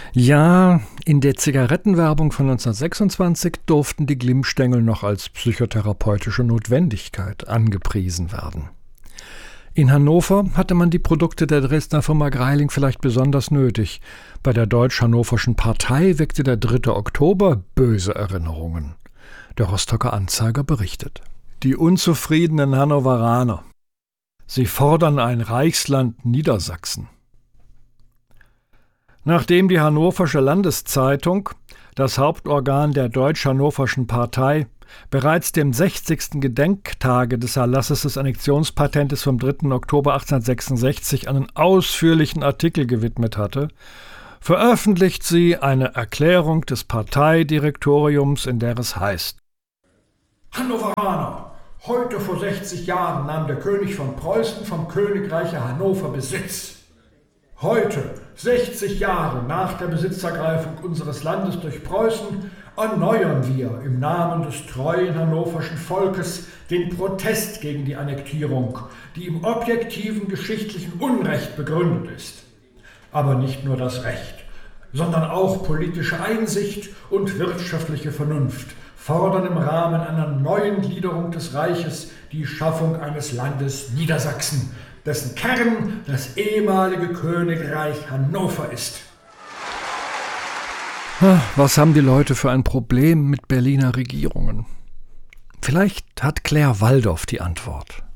Ja, in der Zigarettenwerbung von 1926 durften die Glimmstängel noch als psychotherapeutische Notwendigkeit angepriesen werden. In Hannover hatte man die Produkte der Dresdner Firma Greiling vielleicht besonders nötig. Bei der Deutsch-Hannoverschen Partei weckte der 3. Oktober böse Erinnerungen. Der Rostocker Anzeiger berichtet: Die unzufriedenen Hannoveraner. Sie fordern ein Reichsland Niedersachsen. Nachdem die Hannoversche Landeszeitung, das Hauptorgan der Deutsch-Hannoverschen Partei, bereits dem 60. Gedenktage des Erlasses des Annexionspatentes vom 3. Oktober 1866 einen ausführlichen Artikel gewidmet hatte, veröffentlicht sie eine Erklärung des Parteidirektoriums, in der es heißt: Hannoveraner, heute vor 60 Jahren nahm der König von Preußen vom Königreiche Hannover Besitz. Heute, 60 Jahre nach der Besitzergreifung unseres Landes durch Preußen, erneuern wir im Namen des treuen hannoverschen Volkes den Protest gegen die Annektierung, die im objektiven geschichtlichen Unrecht begründet ist. Aber nicht nur das Recht, sondern auch politische Einsicht und wirtschaftliche Vernunft fordern im Rahmen einer neuen Gliederung des Reiches die Schaffung eines Landes Niedersachsen, dessen Kern das ehemalige Königreich Hannover ist. Was haben die Leute für ein Problem mit Berliner Regierungen? Vielleicht hat Claire Waldoff die Antwort.